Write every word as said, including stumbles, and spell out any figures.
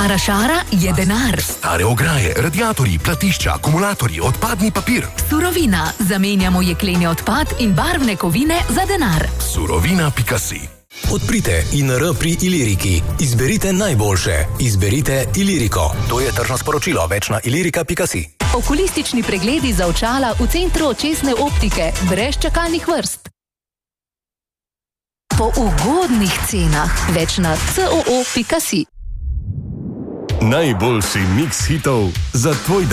Stara šara je denar. Stare ograje, radiatorji, platišča, akumulatorji, odpadni papir. Surovina. Zamenjamo jekleni odpad in barvne kovine za denar. Surovina pika si. Odprite I N R pri Iliriki. Izberite najboljše. Izberite Iliriko. To je tržno sporočilo. Več na ilirika pika si. Okulistični pregledi za očala v centru očesne optike. Brez čakalnih vrst. Po ugodnih cenah. Več na c o o pika si. Najboljši miks hitov za tvoj